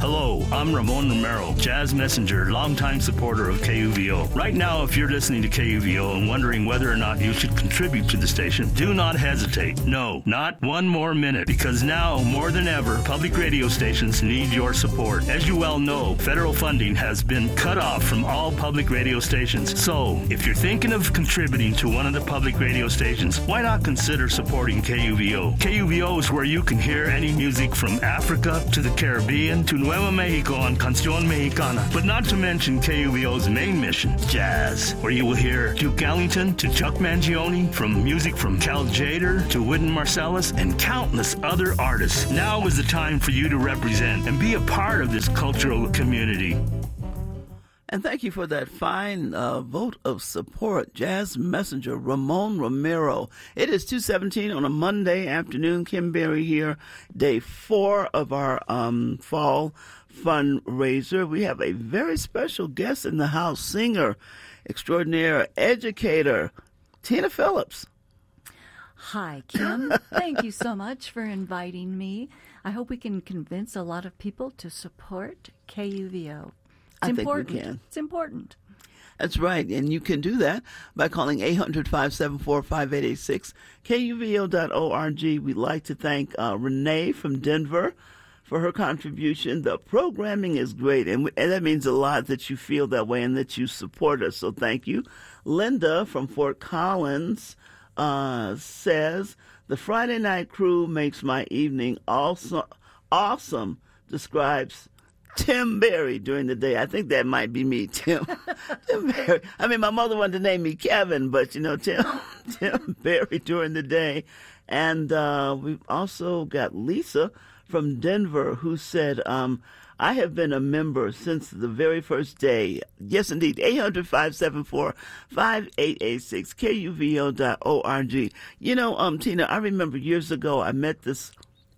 Hello, I'm Ramon Romero, Jazz Messenger, longtime supporter of KUVO. Right now, if you're listening to KUVO and wondering whether or not you should contribute to the station, do not hesitate. No, not one more minute, because now, more than ever, public radio stations need your support. As you well know, federal funding has been cut off from all public radio stations. So, if you're thinking of contributing to one of the public radio stations, why not consider supporting KUVO? KUVO is where you can hear any music from Africa to the Caribbean to Nuevo Mexico and Canción Mexicana. But not to mention KUVO's main mission, jazz, where you will hear Duke Ellington to Chuck Mangione, from music from Cal Tjader to Wynton Marsalis, and countless other artists. Now is the time for you to represent and be a part of this cultural community. And thank you for that fine vote of support, Jazz Messenger Ramon Romero. It is 2:17 on a Monday afternoon. Kim Berry here, day 4 of our fall fundraiser. We have a very special guest in the house, singer extraordinaire, educator, Tina Phillips. Hi, Kim. Thank you so much for inviting me. I hope we can convince a lot of people to support KUVO. I think we can. It's important. That's right, and you can do that by calling 800-574-5886, KUVO.org. We'd like to thank Renee from Denver for her contribution. The programming is great, and that means a lot that you feel that way and that you support us, so thank you. Linda from Fort Collins says, the Friday night crew makes my evening awesome, describes Tim Berry during the day. I think that might be me, Tim. Tim Berry. I mean, my mother wanted to name me Kevin, but, Tim Berry during the day. And we've also got Lisa from Denver who said, I have been a member since the very first day. Yes, indeed. 800-574-5886, KUVO.org. Tina, I remember years ago I met this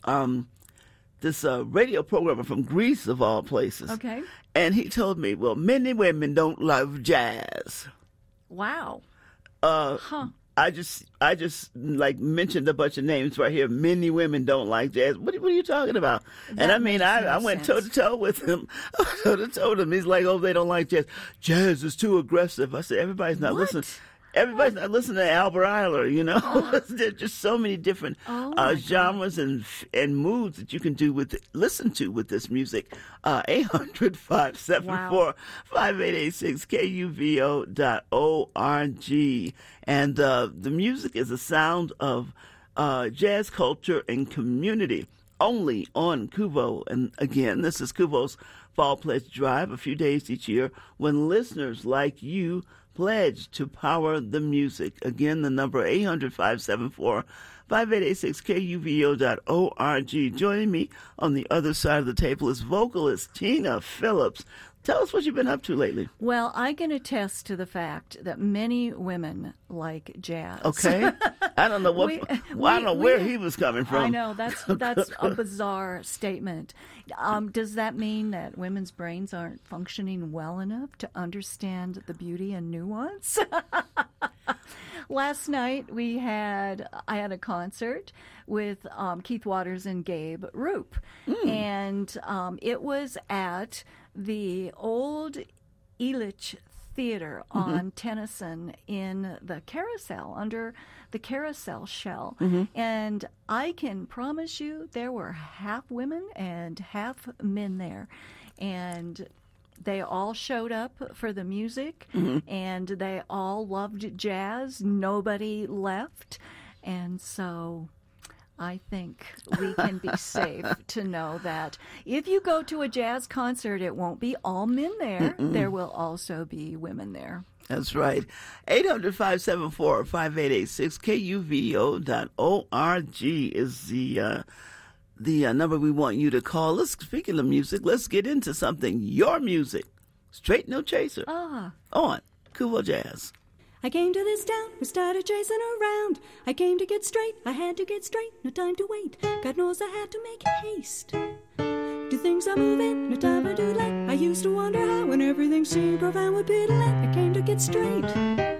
radio programmer from Greece, of all places. Okay. And he told me, well, many women don't love jazz. Wow. I just mentioned a bunch of names right here. Many women don't like jazz. What are you talking about? That I went toe to toe with him. Toe to toe with him. He's like, oh, they don't like jazz. Jazz is too aggressive. I said, everybody's not listening. Everybody's not listening to Albert Ayler, There's just so many different genres and moods that you can listen to with this music. 800-574-5886, KUVO.org. And the music is a sound of jazz culture and community, only on KUVO. And again, this is KUVO's Fall Pledge Drive, a few days each year when listeners like you pledge to power the music. Again, the number 800-574-5886, KUVO.org. Joining me on the other side of the table is vocalist Tina Phillips. Tell us what you've been up to lately. Well, I can attest to the fact that many women like jazz. Okay. I don't know I don't know where he was coming from. I know, that's a bizarre statement. Does that mean that women's brains aren't functioning well enough to understand the beauty and nuance? Last night I had a concert with Keith Waters and Gabe Roop, and it was at the old Elitch Theater on Tennyson in the Carousel, under the Carousel shell. And I can promise you there were half women and half men there. And they all showed up for the music, and they all loved jazz. Nobody left. And so I think we can be safe to know that if you go to a jazz concert, it won't be all men there. There will also be women there. That's right. 800-574-5886, KUVO.org is the number we want you to call. Speaking of music, let's get into something. Your music. Straight No Chaser. On KUVO Jazz. I came to this town, we started chasing around. I came to get straight, I had to get straight, no time to wait. God knows I had to make haste. Do things are moving, no time for delay. I used to wonder how when everything seemed profound with piddling. I came to get straight.